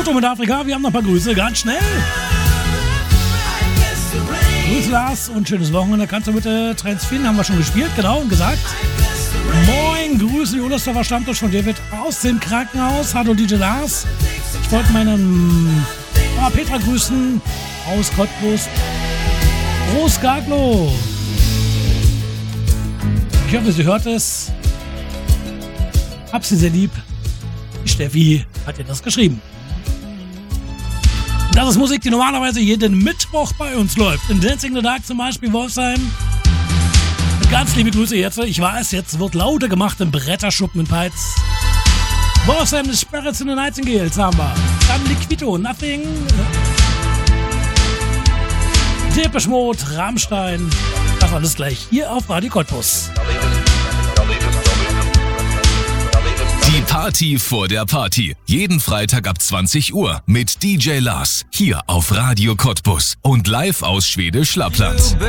Foto mit Afrika. Wir haben noch ein paar Grüße, ganz schnell. Grüße Lars und schönes Wochenende. Kannst du bitte Trends finden? Haben wir schon gespielt, genau, und gesagt. Moin, Grüße, die Oberstdorfer Stammtisch von David aus dem Krankenhaus. Hallo DJ Lars. Ich wollte meinen Petra grüßen aus Cottbus. Groß Gaglo. Ich hoffe, sie hört es. Hab sie sehr lieb. Die Steffi hat ihr das geschrieben. Das ist Musik, die normalerweise jeden Mittwoch bei uns läuft. In Dancing the Dark zum Beispiel, Wolfsheim. Ganz liebe Grüße jetzt. Ich weiß, jetzt wird lauter gemacht im Bretterschuppen in Peitz. Wolfsheim, the Spirits in the Nightingales haben wir. Dann Liquido, Nothing. Depeche Mode, Rammstein. Das alles gleich hier auf Radio Cottbus. Die Party vor der Party. Jeden Freitag ab 20 Uhr mit DJ Lars. Hier auf Radio Cottbus und live aus Schwedisch Lappland.